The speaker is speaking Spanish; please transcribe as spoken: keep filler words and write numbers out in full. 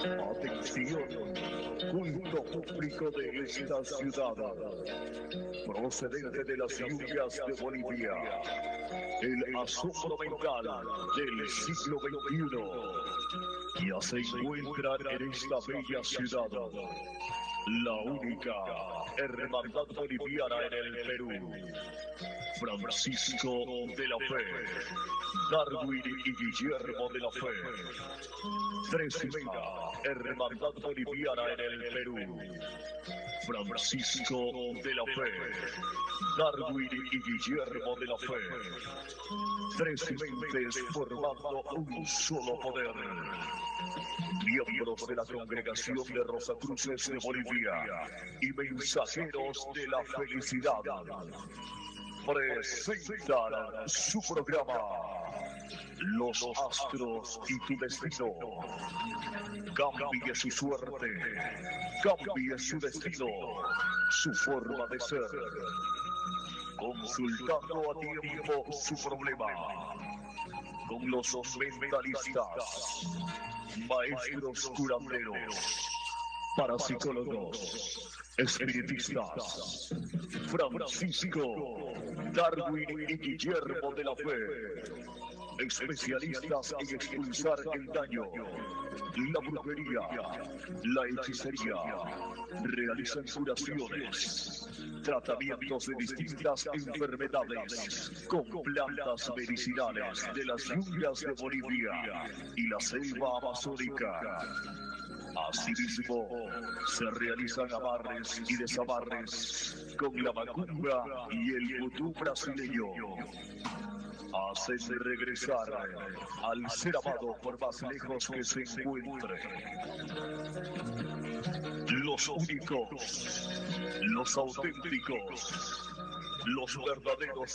Atención, culto público de esta ciudad, procedente de las lluvias de Bolivia, el asombro mental del siglo veintiuno, ya se encuentra en esta bella ciudad, la única hermandad boliviana en el Perú. Francisco de la Fe, Darwin y Guillermo de la Fe. Tremenda hermandad boliviana en el Perú. Francisco de la Fe, Darwin y Guillermo de la Fe. Tres mentes formando un solo poder. Miembros de la Congregación de Rosacruces de Bolivia y mensajeros de la felicidad presentan su programa Los Astros y tu Destino. Cambie su suerte, cambie su destino, su forma de ser, consultando a tiempo su problema con los mentalistas, maestros curanderos, parapsicólogos, espiritistas, Francisco, Darwin y Guillermo de la Fe, especialistas en expulsar el daño, la brujería, la hechicería, realizan curaciones, tratamientos de distintas enfermedades con plantas medicinales de las lluvias de Bolivia y la selva amazónica. Asimismo, se realizan amarres y desamarres con la macumba y el vudú brasileño. Hacen regresar al ser amado por más lejos que se encuentre. Los únicos, los auténticos, los verdaderos